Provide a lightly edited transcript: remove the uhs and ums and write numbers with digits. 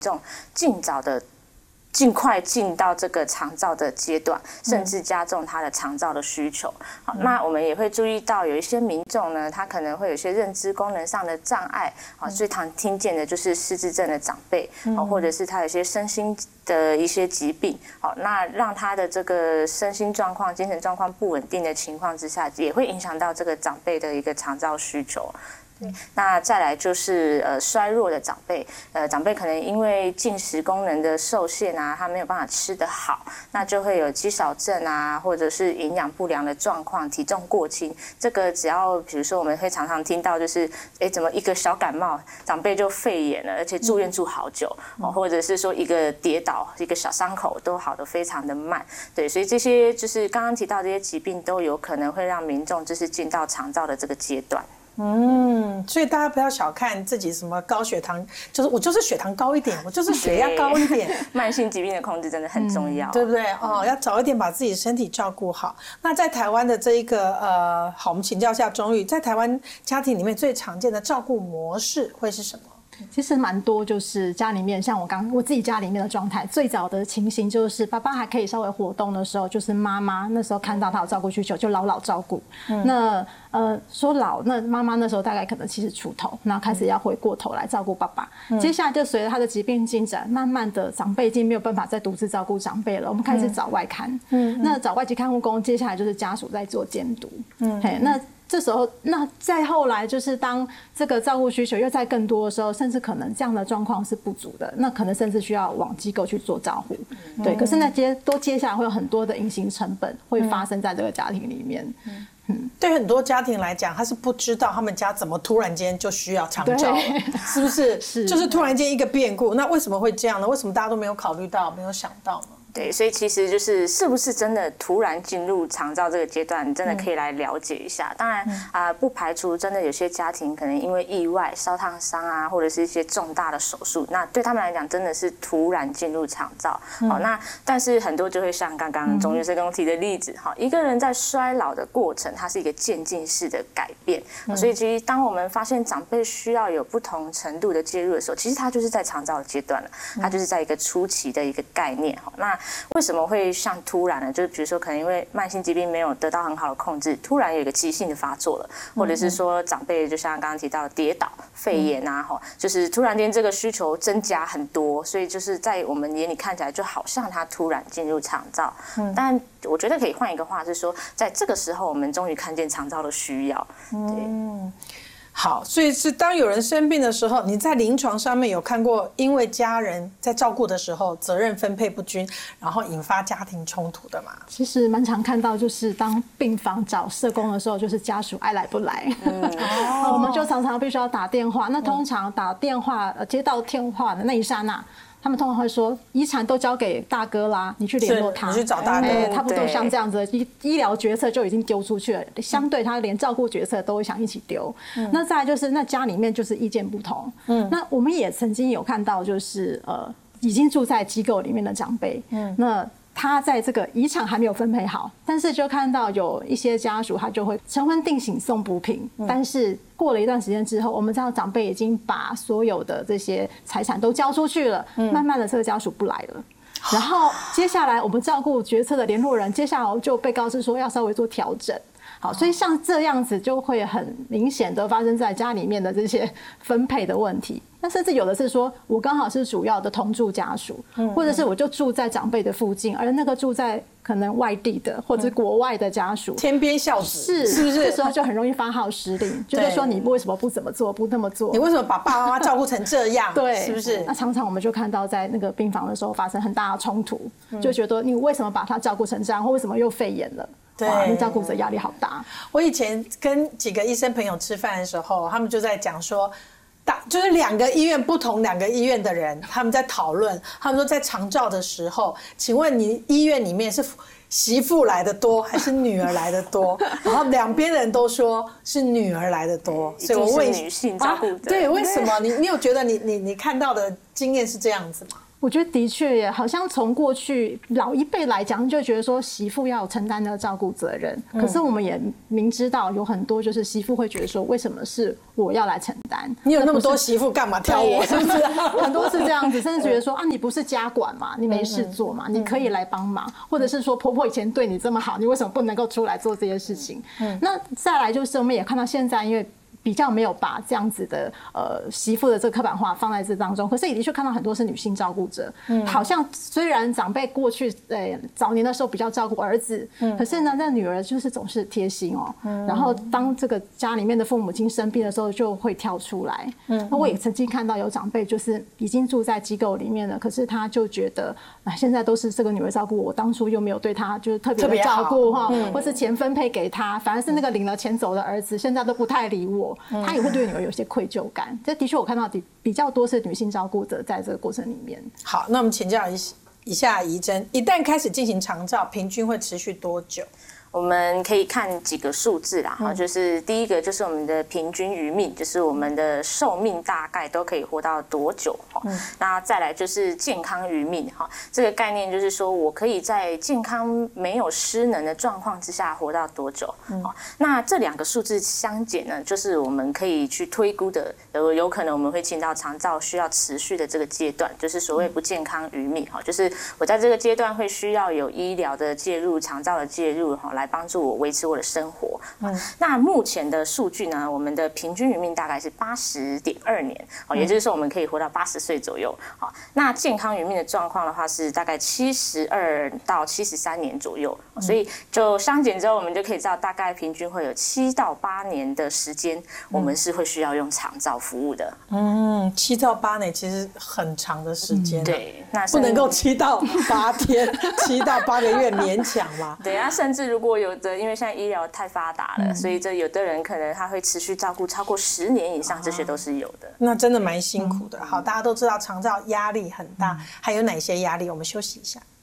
众尽快进到这个长照的阶段，甚至加重他的长照的需求。好，那我们也会注意到有一些民众呢，他可能会有一些认知功能上的障碍，好，最常听见的就是失智症的长辈，好，或者是他有一些身心的一些疾病，好，那让他的这个身心状况、精神状况不稳定的情况之下，也会影响到这个长辈的一个长照需求。那再来就是衰弱的长辈，长辈可能因为进食功能的受限啊，他没有办法吃得好，那就会有肌少症啊，或者是营养不良的状况，体重过轻。这个只要比如说我们会常常听到就是，怎么一个小感冒，长辈就肺炎了，而且住院住好久，或者是说一个跌倒，一个小伤口都好得非常的慢。对，所以这些就是刚刚提到这些疾病都有可能会让民众就是进到长照的这个阶段。 所以大家不要小看自己什么高血糖，就是我就是血糖高一点，我就是血压高一点， 慢性疾病的控制真的很重要， 对不对？要早一点把自己身体照顾好。那在台湾的这一个好，我们请教一下钟玉，在台湾家庭里面最常见的照顾模式会是什么？ 其实蛮多，就是家里面像我自己家里面的状态，最早的情形就是爸爸还可以稍微活动的时候，就是妈妈那时候看到他有照顾需求，就老照顾。那说老，那妈妈那时候大概可能70出头，然后开始要回过头来照顾爸爸。接下来就随着他的疾病进展，慢慢的长辈已经没有办法再独自照顾长辈了，我们开始找外看。那找外籍看护工，接下来就是家属在做监督。那这时候，那再后来就是当这个照顾需求又在更多的时候，甚至可能这样的状况是不足的，那可能甚至需要往机构去做照护。对，可是那接下来会有很多的隐形成本会发生在这个家庭里面。 对很多家庭来讲，他是不知道他们家怎么突然间就需要长照，是不是？是，就是突然间一个变故。那为什么会这样呢？为什么大家都没有考虑到、没有想到呢？ 对，所以其实就是是不是真的突然进入长照这个阶段，你真的可以来了解一下。当然不排除真的有些家庭可能因为意外、烧烫伤啊，或者是一些重大的手术，那对他们来讲真的是突然进入长照。那但是很多就会像刚刚钟医师跟我提的例子，一个人在衰老的过程，它是一个渐进式的改变。所以其实当我们发现长辈需要有不同程度的介入的时候，其实他就是在长照的阶段了，他就是在一个初期的一个概念。那为什么会像突然呢？就是比如说，可能因为慢性疾病没有得到很好的控制，突然有一个急性的发作了，或者是说长辈就像刚刚提到跌倒、肺炎啊，就是突然间这个需求增加很多，所以就是在我们眼里看起来就好像他突然进入长照。但我觉得可以换一个话是说，在这个时候我们终于看见长照的需要。对。 好，所以是当有人生病的时候，你在临床上面有看过因为家人在照顾的时候责任分配不均，然后引发家庭冲突的吗？ 其实蛮常看到，就是当病房找社工的时候，就是家属爱来不来，我们就常常必须要打电话。那通常打电话接到电话的那一刹那，他们通常会说遗产都交给大哥啦，你去联络他， 你去找大哥。 他不都像这样子医疗决策就已经丢出去了，相对他连照顾决策都会想一起丢。那再来就是那家里面就是意见不同。那我们也曾经有看到就是已经住在机构里面的长辈，那他在这个遗产还没有分配好，但是就看到有一些家属他就会晨昏定省送补品，但是过了一段时间之后，我们知道长辈已经把所有的这些财产都交出去了，慢慢的这个家属不来了。然后接下来我们照顾决策的联络人，接下来就被告知说要稍微做调整。好，所以像这样子就会很明显的发生在家里面的这些分配的问题。那甚至有的是说，我刚好是主要的同住家属，或者是我就住在长辈的附近，而那个住在可能外地的或者国外的家属， 天边孝子，是不是？ 这时候就很容易发号施令，就是说你为什么不怎么做，不那么做？ 你为什么把爸爸妈妈照顾成这样？ 对， 是不是？ 那常常我们就看到在那个病房的时候发生很大的冲突，就觉得你为什么把他照顾成这样，或为什么又肺炎了？对，那照顾者压力好大。 我以前跟几个医生朋友吃饭的时候，他们就在讲说，就是不同两个医院的人，他们在讨论，他们说在长照的时候，请问你医院里面是媳妇来的多还是女儿来的多？然后两边人都说是女儿来的多， 所以我问女性照顾者， 对，为什么？你有觉得你看到的经验是这样子吗？ 我觉得的确耶，好像从过去老一辈来讲，就觉得说媳妇要承担的照顾责任。可是我们也明知道有很多就是媳妇会觉得说，为什么是我要来承担？ 你有那么多媳妇干嘛挑我？是不是？ 很多是这样子，甚至觉得说啊，你不是家管嘛，你没事做嘛，你可以来帮忙，或者是说婆婆以前对你这么好，你为什么不能够出来做这些事情？那再来就是我们也看到现在，因为比较没有把这样子的媳妇的这个刻板化放在这当中，可是也的确看到很多是女性照顾者，好像虽然长辈过去早年的时候比较照顾儿子，可是呢，那女儿就是总是贴心哦，然后当这个家里面的父母亲生病的时候就会跳出来。那我也曾经看到有长辈就是已经住在机构里面了，可是他就觉得现在都是这个女儿照顾我，当初又没有对他就是特别的照顾哈，或是钱分配给他，反而是那个领了钱走的儿子现在都不太理我。他也会对女儿有些愧疚感，这的确我看到比较多是女性照顾者在这个过程里面。 好，那我们请教一下怡珍，一旦开始进行长照，平均会持续多久？ 我们可以看几个数字啦，就是第一个就是我们的平均余命，就是我们的寿命大概都可以活到多久。那再来就是健康余命哈，这个概念就是说我可以在健康没有失能的状况之下活到多久。那这两个数字相减呢，就是我们可以去推估的，有可能我们会进到长照需要持续的这个阶段，就是所谓不健康余命哈，就是我在这个阶段会需要有医疗的介入、长照的介入哈，来帮助我维持我的生活。那目前的数据呢，我们的平均余命大概是80.2年，也就是说我们可以活到80岁左右。那健康余命的状况的话是大概72到73年左右，所以就相减之后，我们就可以知道大概平均会有7到8年的时间，我们是会需要用长照服务的。 7到8年其实很长的时间， 对，那不能够7到8天，7到8个月勉强嘛。 对啊，甚至如果有的，因为现在医疗太发达了，所以这有的人可能他会持续照顾超过10年以上，这些都是有的。 那真的蛮辛苦的。好，大家都知道长照压力很大，还有哪些压力？我们休息一下。